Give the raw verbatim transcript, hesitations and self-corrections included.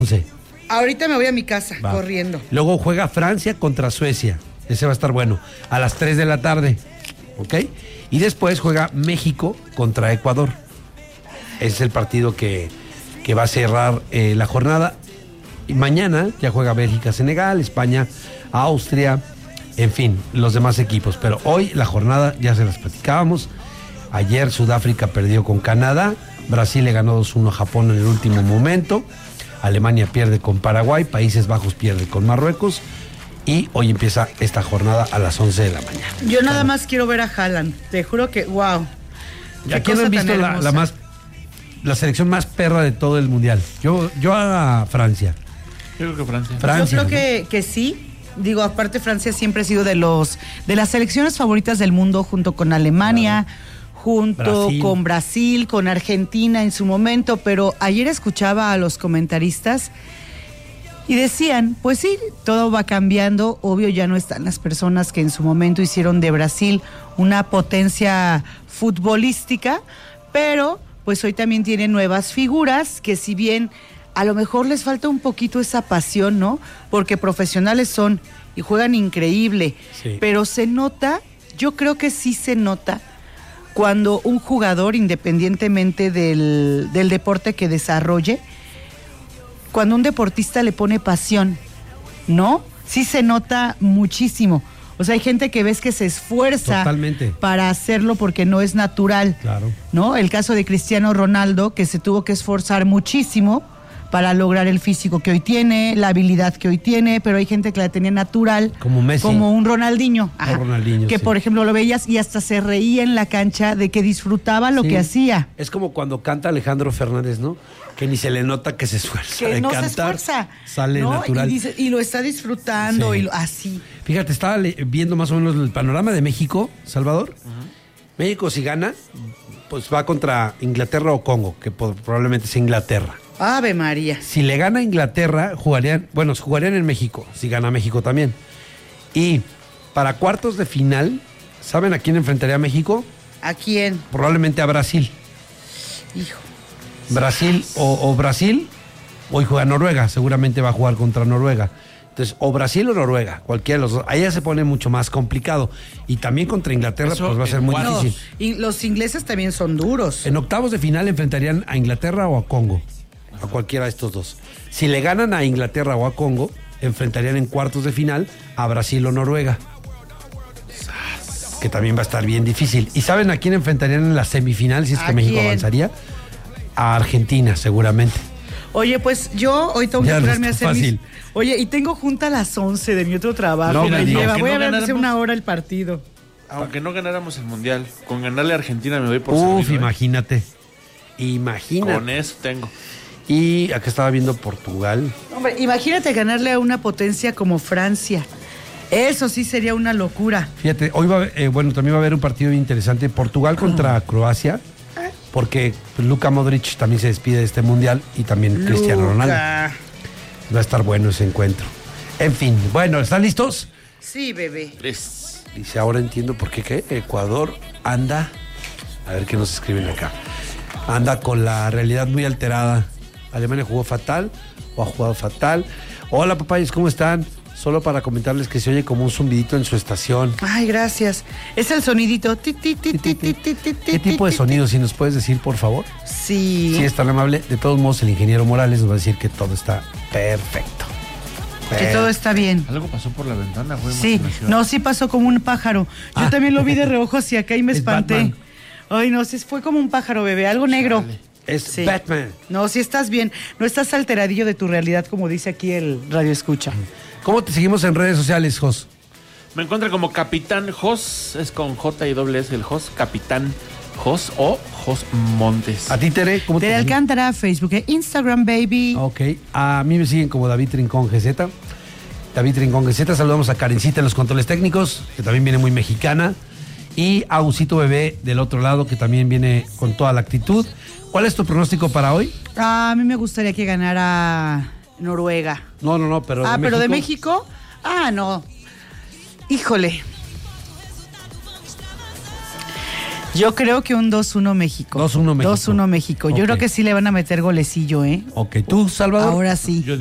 once. Ahorita me voy a mi casa, Va. corriendo. Luego juega Francia contra Suecia. Ese va a estar bueno. A las tres de la tarde. ¿Ok? Y después juega México contra Ecuador. Ese es el partido que, que va a cerrar eh, la jornada. Y mañana ya juega Bélgica, Senegal, España, Austria, en fin, los demás equipos. Pero hoy la jornada ya se las platicábamos. Ayer Sudáfrica perdió con Canadá. Brasil le ganó dos uno a Japón en el último momento. Alemania pierde con Paraguay. Países Bajos pierde con Marruecos. Y hoy empieza esta jornada a las once de la mañana. Yo nada más quiero ver a Haaland. Te juro que, wow. Aquí no han visto la, la más la selección más perra de todo el mundial. Yo, yo a Francia. Yo creo que Francia. Francia, Yo creo ¿no? que, que sí. Digo, aparte Francia siempre ha sido de los de las selecciones favoritas del mundo, junto con Alemania, claro. junto Brasil. con Brasil, con Argentina en su momento. Pero ayer escuchaba a los comentaristas y decían, pues sí, todo va cambiando. Obvio, ya no están las personas que en su momento hicieron de Brasil una potencia futbolística, pero pues hoy también tienen nuevas figuras que, si bien a lo mejor les falta un poquito esa pasión, ¿no? Porque profesionales son y juegan increíble, sí. Pero se nota, yo creo que sí se nota cuando un jugador, independientemente del, del deporte que desarrolle, cuando un deportista le pone pasión, ¿no? Sí se nota muchísimo. O sea, hay gente que ves que se esfuerza Totalmente. para hacerlo porque no es natural, Claro. ¿no? El caso de Cristiano Ronaldo, que se tuvo que esforzar muchísimo para lograr el físico que hoy tiene, la habilidad que hoy tiene, pero hay gente que la tenía natural. Como Messi. Como un Ronaldinho. Ajá, Ronaldinho, que sí. por ejemplo lo veías y hasta se reía en la cancha de que disfrutaba lo Sí. que hacía. Es como cuando canta Alejandro Fernández, ¿no? Que ni se le nota que se esfuerza Que de no cantar. se esfuerza. Sale ¿no? natural. Y, dice, y lo está disfrutando, Sí. y lo, así. Fíjate, estaba le- viendo más o menos el panorama de México, Salvador. Uh-huh. México, si gana, pues va contra Inglaterra o Congo, que po- probablemente sea Inglaterra. Ave María. Si le gana Inglaterra, jugarían, bueno, jugarían en México, si gana México también. Y para cuartos de final, ¿saben a quién enfrentaría a México? ¿A quién? Probablemente a Brasil. Hijo. Brasil o, o Brasil, hoy juega Noruega, seguramente va a jugar contra Noruega. Entonces, o Brasil o Noruega, cualquiera de los dos. Ahí ya se pone mucho más complicado. Y también contra Inglaterra, Eso pues va a ser muy no, difícil. Y los ingleses también son duros. En octavos de final enfrentarían a Inglaterra o a Congo. A cualquiera de estos dos. Si le ganan a Inglaterra o a Congo, enfrentarían en cuartos de final a Brasil o Noruega. Que también va a estar bien difícil. ¿Y saben a quién enfrentarían en la semifinal si es que ¿A México quién? avanzaría? A Argentina, seguramente. Oye, pues yo hoy tengo que Ya no apurarme a está hacer mis... fácil. Oye, y tengo junta a las once de mi otro trabajo. No, me me digas. lleva. Aunque Voy no a ver hace ganáramos. una hora el partido. Aunque no ganáramos el mundial, con ganarle a Argentina me doy por Uf, servido, ¿eh? imagínate. Imagínate. Con eso tengo. Y acá estaba viendo Portugal. Hombre, imagínate ganarle a una potencia como Francia. Eso sí sería una locura. Fíjate, hoy va a haber, eh, bueno, también va a haber un partido bien interesante. Portugal contra Croacia. Porque pues, Luka Modric también se despide de este mundial y también Cristiano Ronaldo. Luka. Va a estar bueno ese encuentro. En fin, bueno, ¿están listos? Sí, bebé. Es... Dice, ahora entiendo por qué ¿qué? Ecuador anda, a ver qué nos escriben acá, anda con la realidad muy alterada. Alemania jugó fatal o ha jugado fatal. Hola papayos, ¿cómo están? Solo para comentarles que se oye como un zumbidito en su estación. Ay, gracias. Es el sonidito. Ti, ti, ti, ti, ti, ti, ti, ¿Qué tipo de ti, sonido, si nos puedes decir, por favor? Sí. Si es tan amable. De todos modos, el ingeniero Morales nos va a decir que todo está perfecto. Que todo está bien. Algo pasó por la ventana, fue Sí, imaginación. no, sí pasó como un pájaro. Yo Ah. también lo vi de reojo hacia acá y me Es espanté. Batman. Ay, no, sí, fue como un pájaro, bebé, algo negro. Es Sí. Batman. No, sí estás bien. No estás alteradillo de tu realidad, como dice aquí el radio escucha. ¿Cómo te seguimos en redes sociales, Jos? Me encuentra como Capitán Jos, es con J y doble S el Jos, Capitán Jos o Jos Montes. ¿A ti, Tere? ¿Cómo te Tere seguimos? Alcántara, Facebook e Instagram, baby. Ok, a mí me siguen como David Trincón G Z. David Trincón G Z, saludamos a Karencita en los controles técnicos, que también viene muy mexicana. Y a Usito Bebé del otro lado, que también viene con toda la actitud. ¿Cuál es tu pronóstico para hoy? A mí me gustaría que ganara Noruega. No, no, no, pero ah, de pero de México. México. Ah, no. Híjole. Yo creo que un dos uno México. dos uno México. dos uno México. Yo Ok. creo que sí le van a meter golecillo, ¿eh? Ok, ¿tú, Salvador? Ahora sí. Yo